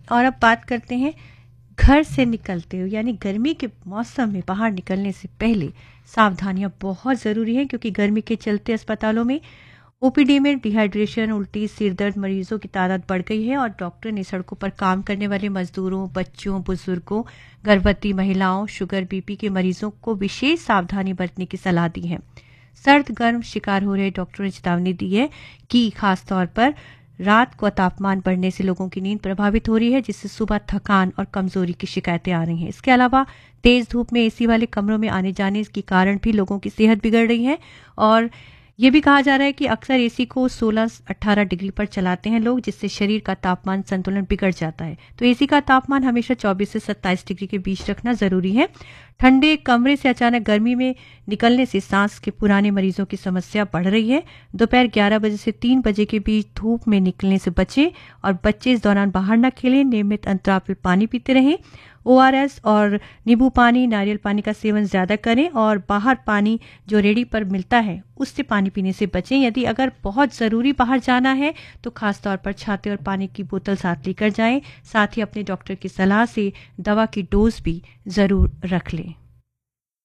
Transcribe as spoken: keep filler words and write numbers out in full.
और अब बात करते हैं घर से निकलते हुए, यानी गर्मी के मौसम में बाहर निकलने से पहले सावधानियां बहुत ज़रूरी हैं, क्योंकि गर्मी के चलते अस्पतालों में ओपीडी में डिहाइड्रेशन, उल्टी, सिर दर्द मरीजों की तादाद बढ़ गई है और डॉक्टर ने सड़कों पर काम करने वाले मजदूरों, बच्चों, बुजुर्गों, गर्भवती महिलाओं, शुगर बीपी के मरीजों को विशेष सावधानी बरतने की सलाह दी है। सर्द गर्म शिकार हो रहे डॉक्टरों ने चेतावनी दी है कि खासतौर पर रात को तापमान बढ़ने से लोगों की नींद प्रभावित हो रही है, जिससे सुबह थकान और कमजोरी की शिकायतें आ रही हैं। इसके अलावा तेज धूप में एसी वाले कमरों में आने जाने के कारण भी लोगों की सेहत बिगड़ रही है और ये भी कहा जा रहा है कि अक्सर एसी को सोलह अठारह डिग्री पर चलाते हैं लोग, जिससे शरीर का तापमान संतुलन बिगड़ जाता है। तो एसी का तापमान हमेशा चौबीस से सत्ताईस डिग्री के बीच रखना जरूरी है। ठंडे कमरे से अचानक गर्मी में निकलने से सांस के पुराने मरीजों की समस्या बढ़ रही है। दोपहर ग्यारह बजे से तीन बजे के बीच धूप में निकलने से बचें और बच्चे इस दौरान बाहर न खेलें। नियमित अंतराल पर पानी पीते रहें। ओआरएस और नींबू पानी, नारियल पानी का सेवन ज्यादा करें और बाहर पानी जो रेडी पर मिलता है उससे पानी पीने से बचें। यदि अगर बहुत जरूरी बाहर जाना है तो खासतौर पर छाते और पानी की बोतल साथ लेकर जाएं। साथ ही अपने डॉक्टर की सलाह से दवा की डोज भी जरूर रख लें।